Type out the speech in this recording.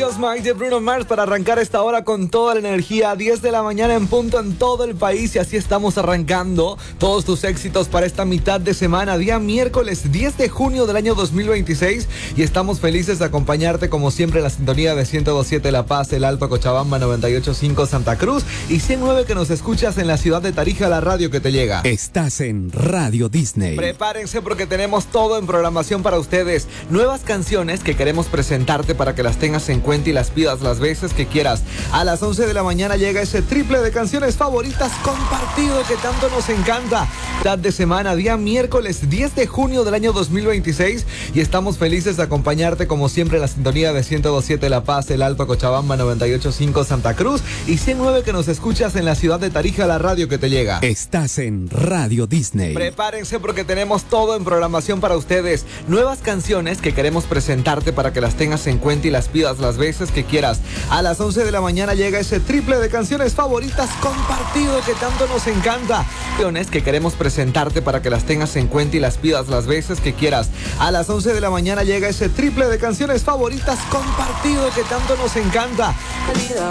Just Mike de Bruno Mars para arrancar esta hora con toda la energía. 10 de la mañana en punto en todo el país y así estamos arrancando todos tus éxitos para esta mitad de semana, día miércoles 10 de junio del año 2026 y estamos felices de acompañarte como siempre en la sintonía de 102.7 La Paz, El Alto, Cochabamba, 98.5 Santa Cruz y 109 que nos escuchas en la ciudad de Tarija, la radio que te llega. Estás en Radio Disney. Prepárense porque tenemos todo en programación para ustedes. Nuevas canciones que queremos presentarte para que las tengas en cuenta y las pidas las veces que quieras. A las 11 de la mañana llega ese triple de canciones favoritas compartido que tanto nos encanta. Mitad de semana, día miércoles 10 de junio del año 2026 y estamos felices de acompañarte como siempre en la sintonía de 102.7 La Paz, El Alto, Cochabamba, 98.5 Santa Cruz y 109 que nos escuchas en la ciudad de Tarija, la radio que te llega. Estás en Radio Disney. Prepárense porque tenemos todo en programación para ustedes. Nuevas canciones que queremos presentarte para que las tengas en cuenta y las pidas las veces que quieras. A las 11 de la mañana llega ese triple de canciones favoritas compartido que tanto nos encanta. Canciones que queremos presentarte para que las tengas en cuenta y las pidas las veces que quieras. A las 11 de la mañana llega ese triple de canciones favoritas compartido que tanto nos encanta.